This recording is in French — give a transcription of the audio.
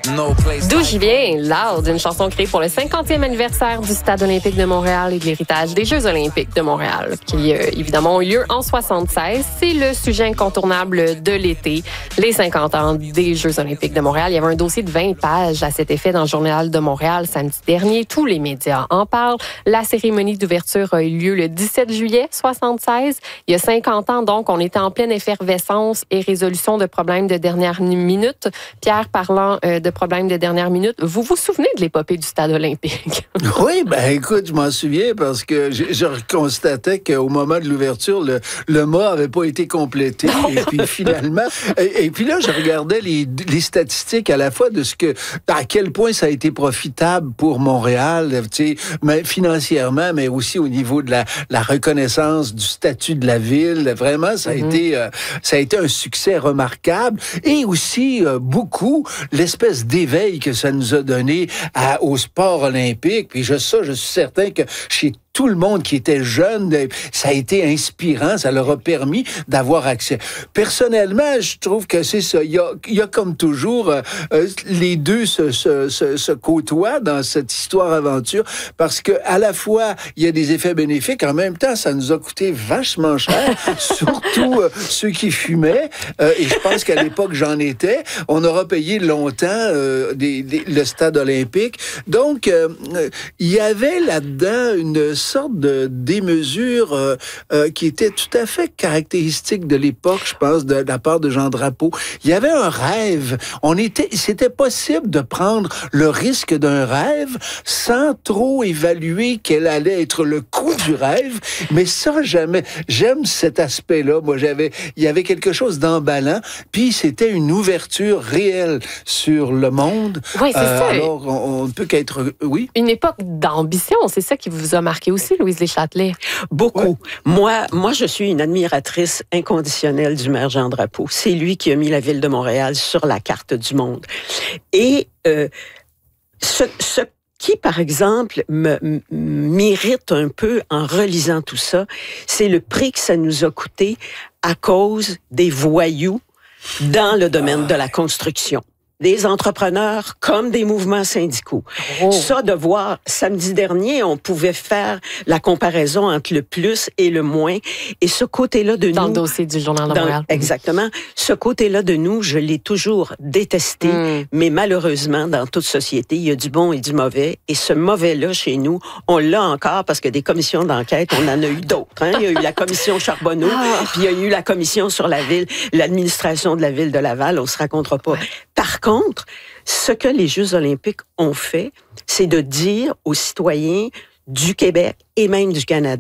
D'où j'y viens, Loud, une chanson créée pour le 50e anniversaire du Stade olympique de Montréal et de l'héritage des Jeux olympiques de Montréal, qui évidemment ont eu lieu en 76. C'est le sujet incontournable de l'été, les 50 ans des Jeux olympiques de Montréal. Il y avait un dossier de 20 pages à cet effet dans le Journal de Montréal samedi dernier. Tous les médias en parlent. La cérémonie d'ouverture a eu lieu le 17 juillet 76. Il y a 50 ans, donc, on était en pleine effervescence et résolution de problèmes de dernière minute. Pierre, parlant de problèmes de dernière minute, vous vous souvenez de l'épopée du Stade olympique? Oui, écoute, je m'en souviens parce que je constatais qu'au moment de l'ouverture, le mât n'avait pas été complété. Et puis finalement, et puis là, je regardais les statistiques à la fois de à quel point ça a été profitable pour Montréal, tu sais, mais financièrement, mais aussi au niveau de la reconnaissance du statut de la ville. Vraiment, ça a été un succès remarquable et aussi beaucoup l'espèce d'éveil que ça nous a donné au sport olympique. Puis je suis certain que chez tout le monde qui était jeune, ça a été inspirant, ça leur a permis d'avoir accès. Personnellement, je trouve que c'est ça. Il y a comme toujours, les deux se côtoient dans cette histoire-aventure parce que à la fois, il y a des effets bénéfiques, en même temps, ça nous a coûté vachement cher, surtout ceux qui fumaient. Et je pense qu'à l'époque, j'en étais. On aura payé longtemps le stade olympique. Donc, il y avait là-dedans une sorte de démesure qui était tout à fait caractéristique de l'époque, je pense, de la part de Jean Drapeau. Il y avait un rêve. C'était possible de prendre le risque d'un rêve sans trop évaluer quel allait être le coût du rêve. Mais ça, jamais. J'aime cet aspect-là. Moi, il y avait quelque chose d'emballant. Puis c'était une ouverture réelle sur le monde. Oui, c'est ça. Alors, on ne peut qu'être... Oui. Une époque d'ambition, c'est ça qui vous a marqué aussi, Louise Deschâtelet? Beaucoup. Ouais. Moi, je suis une admiratrice inconditionnelle du maire Jean Drapeau. C'est lui qui a mis la ville de Montréal sur la carte du monde. Et ce qui, par exemple, m'irrite un peu en relisant tout ça, c'est le prix que ça nous a coûté à cause des voyous dans le domaine de la construction. Des entrepreneurs comme des mouvements syndicaux. Oh. Ça, de voir, samedi dernier, on pouvait faire la comparaison entre le plus et le moins. Et ce côté-là de nous... Dans le dossier du Journal de Montréal. Exactement. Ce côté-là de nous, je l'ai toujours détesté. Mais malheureusement, dans toute société, il y a du bon et du mauvais. Et ce mauvais-là, chez nous, on l'a encore parce que des commissions d'enquête, on en a eu d'autres. Hein? Il y a eu la commission Charbonneau, puis il y a eu la commission sur la ville, l'administration de la ville de Laval. On se racontera pas. Par contre, ce que les Jeux olympiques ont fait, c'est de dire aux citoyens du Québec et même du Canada,